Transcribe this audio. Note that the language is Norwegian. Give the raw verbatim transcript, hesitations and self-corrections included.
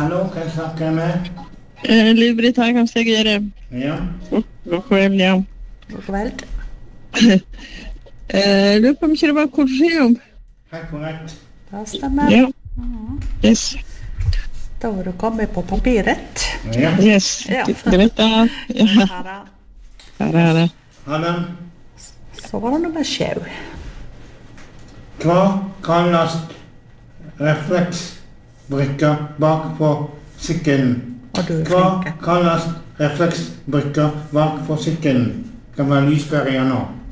Hallo, kan jeg snakke med? Eh, Liv-Britt her, kan jeg gjøre? Ja. God kveld, ja. God kveld. Eh, lurer på om ikke det var Colosseum. Helt korrekt. Det stemmer. Ja. Mhm. Yes. Da var du kommet på papiret. Ja. Yes. Ja. Greit da. Ja, Her da. her er det. Ha det. Så var det nummer sju. Hva kalles refleksbrikker bak på sykkelen? Og du er Hva flink. kalles refleksbrikker bak på sykkelen? Kan være lysbærere nå.